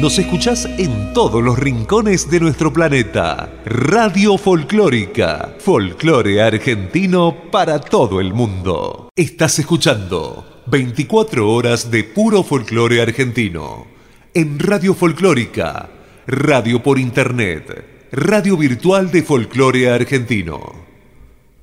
Nos escuchás en todos los rincones de nuestro planeta. Radio Folclórica. Folclore argentino para todo el mundo. Estás escuchando 24 horas de puro folclore argentino. En Radio Folclórica. Radio por Internet. Radio virtual de folclore argentino.